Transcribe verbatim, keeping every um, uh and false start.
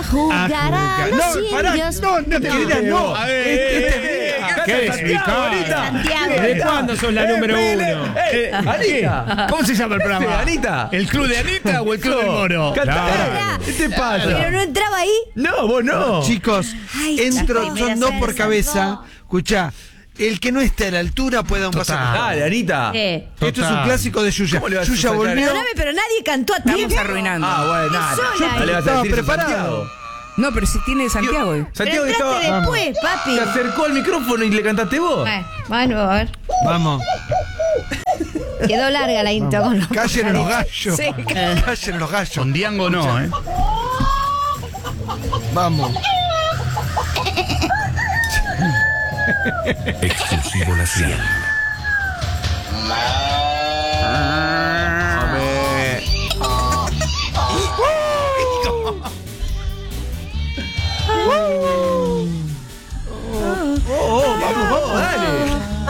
jugar a los No, pará, indios. no, no te querías, no. A ver, Este- este- eh, eh, acá ¿qué está es, Santiago, Anita? Santiago. ¿De cuándo sos la número uno? Eh, Anita. ¿Cómo se llama el programa? Anita. ¿El club de Anita o el club del Moro? Canta- Claro. ¿Qué te pasa? Pero no entraba ahí. No, vos no. Chicos, Ay, entro, las primeras son dos se por cabeza. salvó. Escuchá, el que no esté a la altura puede dar un paso. Total. más. Dale, Anita. Eh. Esto es un Total. clásico de Yuya. ¿Cómo le vas a Yuya sacar? volvió. Perdóname, pero nadie cantó a tiempo. Estamos arruinando. Ah, bueno, nada. sola Yo ahí. le vas a Estaba decir eso a preparado. Santiago. No, pero si tiene Santiago. eh. Pero Santiago entraste estaba. después, papi. Se acercó al micrófono y le cantaste vos. Bueno, bueno, a ver. Vamos. Quedó larga la intro con los Callen a los gallos. Sí. Callen a los gallos. Con Diango no, ¿eh? Vamos. Exclusivo La Ciel. Oh, oh, vamos, vamos, dale.